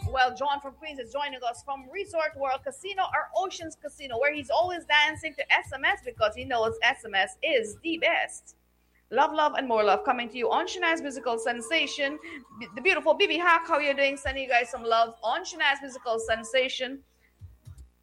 Well, John from Queens is joining us from Resort World Casino or Oceans Casino, where he's always dancing to SMS because he knows SMS is the best. Love, love, and more love coming to you on Shana's Musical Sensation. The beautiful Bibi Hack, how you doing? Sending you guys some love on Shana's Musical Sensation.